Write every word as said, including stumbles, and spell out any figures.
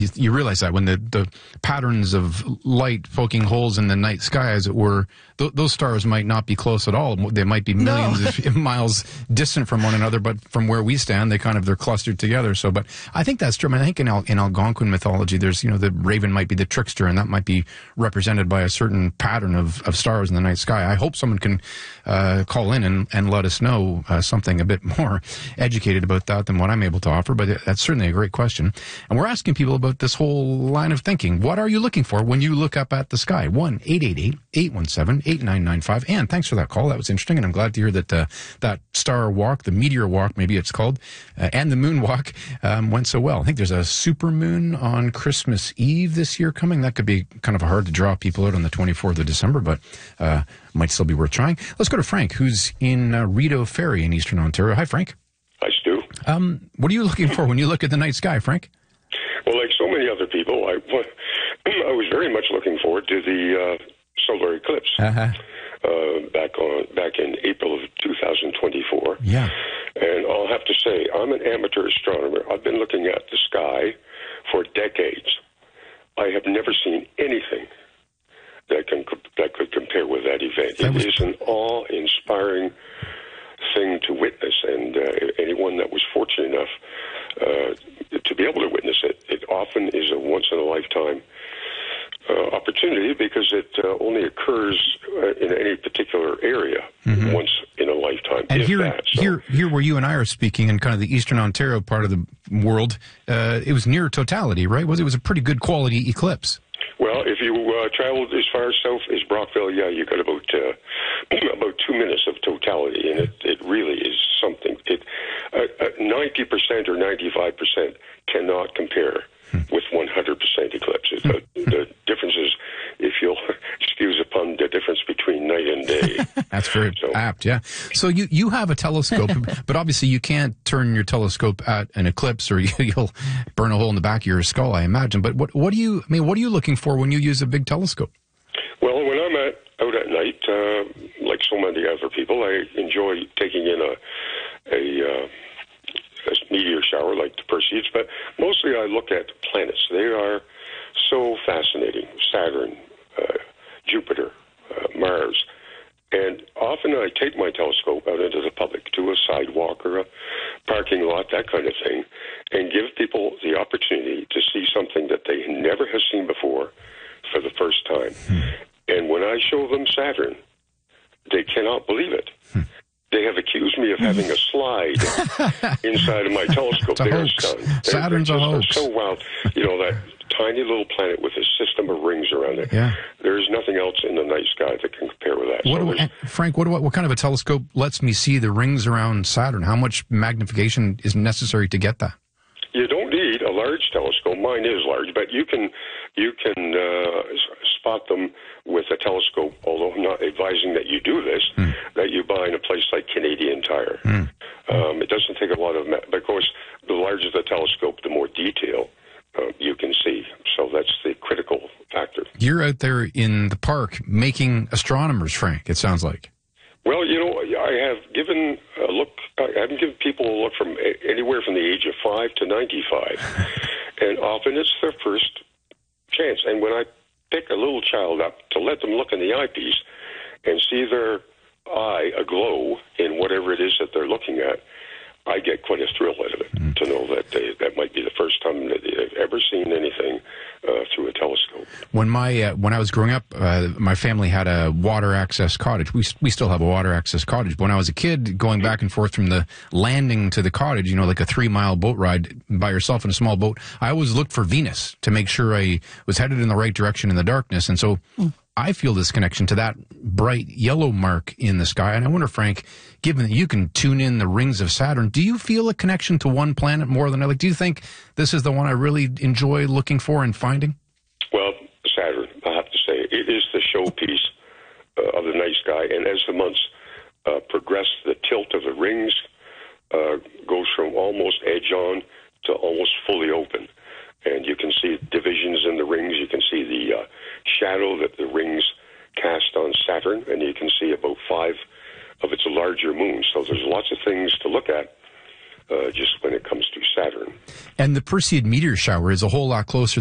You, you realize that when the, the patterns of light poking holes in the night sky, as it were, th- those stars might not be close at all. They might be millions no. of miles distant from one another, but from where we stand, they kind of, they're clustered together. So, but I think that's true. I mean, I think in, Al- in Algonquin mythology, there's, you know, the raven might be the trickster, and that might be represented by a certain pattern of, of stars in the night sky. I hope someone can uh, call in and, and let us know uh, something a bit more educated about that than what I'm able to offer, but that's certainly a great question. And we're asking people about this whole line of thinking. What are you looking for when you look up at the sky? one eight eight eight, eight one seven, eight nine nine five. Anne, thanks for that call. That was interesting, and I'm glad to hear that uh, that star walk, the meteor walk, maybe it's called, uh, and the moon walk um, went so well. I think there's a super moon on Christmas Eve this year coming. That could be kind of hard to draw people out on the twenty-fourth of December, but uh, might still be worth trying. Let's go to Frank, who's in uh, Rideau Ferry in Eastern Ontario. Hi, Frank. Hi, Stu. Um, what are you looking for when you look at the night sky, Frank? Well, like so many other people, I, I was very much looking forward to the uh, solar eclipse uh-huh. uh, back on back in April of two thousand twenty-four. Yeah. And I'll have to say, I'm an amateur astronomer. I've been looking at the sky for decades. I have never seen anything that can that could compare with that event. That was... It is an awe-inspiring thing to witness, and uh, anyone that was fortunate enough uh, to be able to witness it, it often is a once-in-a-lifetime uh, opportunity, because it uh, only occurs uh, in any particular area mm-hmm. once in a lifetime. And here, that, so. here, here, where you and I are speaking, in kind of the Eastern Ontario part of the world, uh, it was near totality, right? Was it was a pretty good quality eclipse? Well, if you uh, traveled as far south as Brockville, yeah, you got about uh, about two minutes of totality, and it, it really is something. It uh, uh, ninety percent or ninety-five percent cannot compare hmm. with one hundred percent eclipses. The, the difference is, if you'll excuse a pun, the difference between night and day. That's very so, apt, yeah. So you, you have a telescope, but obviously you can't turn your telescope at an eclipse, or you, you'll burn a hole in the back of your skull, I imagine. But what what do you I mean? What are you looking for when you use a big telescope? Well, when I'm at, out at night, uh, like so many other people, I enjoy taking in a a, uh, a meteor shower like the Perseids, but mostly I look at planets. They are so fascinating. Saturn, uh, Jupiter, uh, Mars. And often I take my telescope out into the public, to a sidewalk or a parking lot, that kind of thing, and give people the opportunity to see something that they never have seen before for the first time. Hmm. And when I show them Saturn, they cannot believe it. Hmm. They have accused me of having a slide inside of my telescope. It's a hoax. Stunned. Saturn's they're, a they're hoax. So wild. You know, that tiny little planet with a system of rings around it. Yeah. There is nothing else in the night sky that can compare with that. What so do I, Frank, what, do I, what kind of a telescope lets me see the rings around Saturn? How much magnification is necessary to get that? You don't need a large telescope. Mine is large, but you can you can uh, spot them with a telescope, although I'm not advising that you do this, mm. that you buy in a place like Canadian Tire. Mm. Um, it doesn't take a lot of... Ma- but of course, the larger the telescope, the more detail uh, you can see. So that's the critical factor. You're out there in the park making astronomers, Frank, it sounds like. Well, you know, I have given a look, I have given people a look from anywhere from the age of five to ninety-five. And often it's their first chance. And when I pick a little child up to let them look in the eyepiece and see their eye aglow in whatever it is that they're looking at, I get quite a thrill out of it mm. to know that they, that might be the first time that they've ever seen anything uh, through a telescope. When my uh, when I was growing up, uh, my family had a water access cottage. We we still have a water access cottage. But when I was a kid, going back and forth from the landing to the cottage, you know, like a three mile boat ride by yourself in a small boat, I always looked for Venus to make sure I was headed in the right direction in the darkness. And so mm. I feel this connection to that bright yellow mark in the sky. And I wonder, Frank, given that you can tune in the rings of Saturn, do you feel a connection to one planet more than other? Do you think this is the one I really enjoy looking for and finding? Well, Saturn, I have to say, it is the showpiece uh, of the night sky. And as the months uh, progress, the tilt of the rings uh, goes from almost edge on to almost fully open. And you can see divisions in the rings. You can see the uh, shadow that the rings cast on Saturn, and you can see about five of its larger moons. So there's lots of things to look at uh, just when it comes to Saturn. And the Perseid meteor shower is a whole lot closer